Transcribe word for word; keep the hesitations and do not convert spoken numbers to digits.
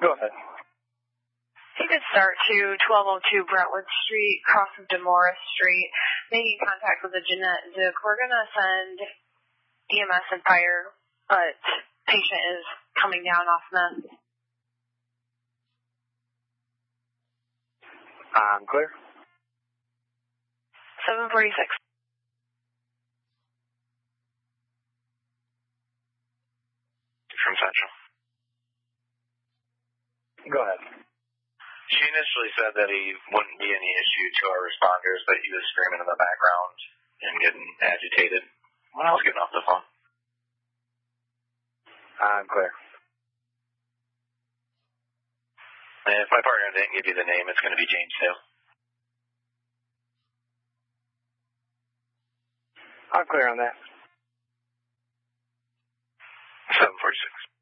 Go ahead. You could start to twelve oh two Brentwood Street, cross of DeMorris Street, making contact with the Jeanette Zook. We're going to send E M S and fire, but patient is coming down off meth. I'm clear. seven forty-six. From Central. Go ahead. She initially said that he wouldn't be any issue to our responders, but he was screaming in the background and getting agitated when I was getting off the phone. I'm clear. And if my partner didn't give you the name, it's going to be James Hale. I'm clear on that. seven forty-six.